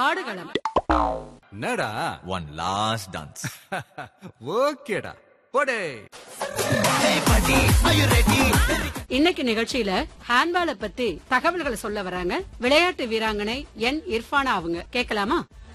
ஆடுகளம். என்னடா one last dance. ஓகேடா போடே. இன்னைக்கு நிகழ்ச்சியில ஹேண்ட்பால பத்தி தகவல்களை சொல்ல வராங்க விளையாட்டு வீராங்கனை என் இர்ஃபானா. அவங்க கேட்கலாமா?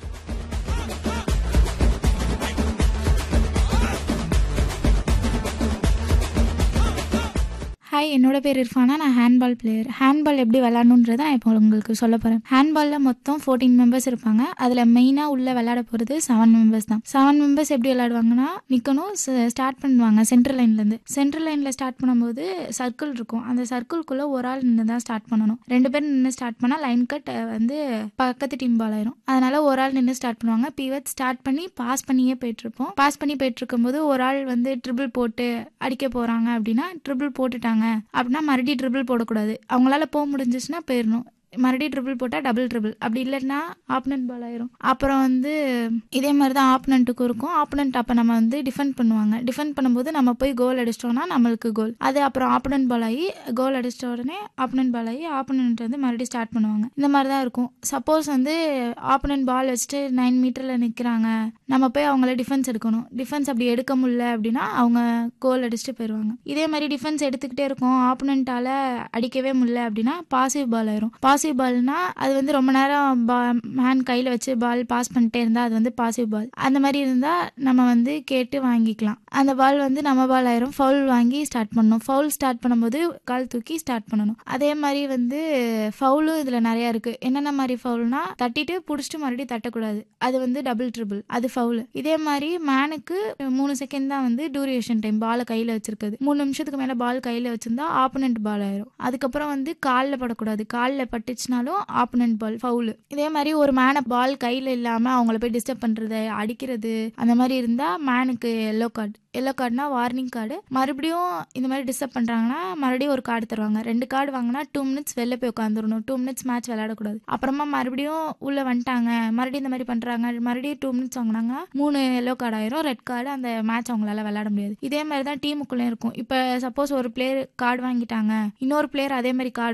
ஹாய், என்னோட பேர் இர்ஃபானா. நான் ஹேண்ட்பால் பிளேயர். ஹேண்ட்பால் எப்படி விளாடணுன்றதை நான் இப்போ உங்களுக்கு சொல்ல போகிறேன். ஹேண்ட்பாலில் மொத்தம் 14 மெம்பர்ஸ் இருப்பாங்க. அதில் மெயினாக உள்ள விளையாட போகிறது 7 மெம்பர்ஸ் தான். 7 மெம்பர்ஸ் எப்படி விளையாடுவாங்கன்னா, நிற்கணும், ஸ்டார்ட் பண்ணுவாங்க சென்ட்ரல் லைன்லேருந்து. சென்ட்ரல் லைனில் ஸ்டார்ட் பண்ணும்போது சர்க்கிள் இருக்கும். அந்த சர்க்கிள்குள்ளே ஒரு ஆள் நின்று தான் ஸ்டார்ட் பண்ணணும். 2 பேர் நின்று ஸ்டார்ட் பண்ணால் லைன் கட் வந்து பக்கத்து டீம் பால் ஆயிரும். அதனால ஒரு ஆள் நின்று ஸ்டார்ட் பண்ணுவாங்க. பீவட் ஸ்டார்ட் பண்ணி பாஸ் பண்ணியே போயிட்டுருப்போம். பாஸ் பண்ணி போயிட்டுருக்கும்போது ஒரு ஆள் வந்து ட்ரிபிள் போட்டு அடிக்க போகிறாங்க அப்படின்னா, ட்ரிபிள் போட்டுட்டாங்க அப்படின்னா மறுபடியும் ட்ரிபிள் போடக்கூடாது. அவங்களால போக முடிஞ்சிச்சுன்னா போயிடணும். மறுபடியும் ட்ரிபிள் போட்டால் டபுள் ட்ரிபிள், அப்படி இல்லைன்னா ஆப்பனன்ட் பால் ஆயிரும். அப்புறம் வந்து இதே மாதிரி தான் ஆப்பனண்ட்டுக்கும் இருக்கும். ஆப்பனண்ட் அப்போ நம்ம வந்து டிஃபெண்ட் பண்ணுவாங்க. டிஃபெண்ட் பண்ணும்போது நம்ம போய் கோல் அடிச்சிட்டோம்னா நம்மளுக்கு கோல். அது அப்புறம் ஆப்பனண்ட் பால் ஆகி கோல் அடிச்சிட்ட உடனே ஆப்பனண்ட் பால் ஆகி ஆப்பனண்ட் வந்து மறுபடியும் ஸ்டார்ட் பண்ணுவாங்க. இந்த மாதிரி தான் இருக்கும். சப்போஸ் வந்து ஆப்பனண்ட் பால் வச்சுட்டு 9 மீட்டரில் நிற்கிறாங்க, நம்ம போய் அவங்கள டிஃபென்ஸ் எடுக்கணும். டிஃபென்ஸ் அப்படி எடுக்க முடியல அப்படின்னா அவங்க கோல் அடிச்சுட்டு போயிடுவாங்க. இதே மாதிரி டிஃபென்ஸ் எடுத்துக்கிட்டே இருக்கும், ஆப்பனண்ட்டால் அடிக்கவே முடியல அப்படின்னா பாசிவ் பால் ஆயிரும். பாசிவ் பால்னா அது வந்து ரொம்ப நேரம் ஹேண்ட் கையில் வச்சு பால் பாஸ் பண்ணிட்டே இருந்தால் அது வந்து பாசிவ் பால். அந்த மாதிரி இருந்தால் நம்ம வந்து கேட்டு வாங்கிக்கலாம். அந்த பால் வந்து நம்ம பால் ஆயிரும். ஃபவுல் வாங்கி ஸ்டார்ட் பண்ணணும். ஃபவுல் ஸ்டார்ட் பண்ணும்போது கால் தூக்கி ஸ்டார்ட் பண்ணணும். அதே மாதிரி வந்து ஃபவுலும் இதில் நிறையா இருக்குது. என்னென்ன மாதிரி ஃபவுல்னா, தட்டிட்டு பிடிச்சிட்டு மறுபடியும் தட்டக்கூடாது, அது வந்து டபுள் ட்ரிபிள், அது ஃபவுல். இதே மாதிரி மேனுக்கு 3 செகண்ட் தான் வந்து டூரேஷன் டைம் பாலை கையில் வச்சிருக்குது. 3 நிமிஷத்துக்கு மேலே பால் கையில் வச்சிருந்தா ஆப்பனண்ட் பால் ஆயிரும். அதுக்கப்புறம் வந்து காலில் படக்கூடாது. காலில் பட்டுச்சுனாலும் ஆப்பனண்ட் பால் ஃபவுல். இதே மாதிரி ஒரு மேனை பால் கையில் இல்லாமல் அவங்கள போய் டிஸ்டர்ப் பண்ணுறது, அடிக்கிறது அந்த மாதிரி இருந்தால் மேனுக்கு yellow card. Yellow கார்டுனா warning card. மறுபடியும் இந்த மாதிரி டிஸ்டர்ப் பண்ணுறாங்கன்னா மறுபடியும் ஒரு கார்டு தருவாங்க. 2 கார்டு வாங்கினா 2 மினிட்ஸ் வெளில போய் உட்காந்துடணும். 2 மினிட்ஸ் மேட்ச் விளையாடக்கூடாது. அப்புறமா மறுபடியும் உள்ளே வந்துட்டாங்க, மறுபடியும் இந்த மாதிரி பண்ணுறாங்க, மறுபடியும் 2 மினிட்ஸ் வாங்கினாங்கன்னா 3 எல்லோ கார்டு ஆயிரும். ரெட் கார்டு, அந்த மேட்ச் அவங்களால விளையாட முடியாது. இதே மாதிரி தான் டீமுக்குள்ளே இருக்கும். இப்போ சப்போஸ் ஒரு பிளேயர் கார்டு வாங்கிட்டாங்க, இன்னொரு பிளேயர் அதே மாதிரி கார்டு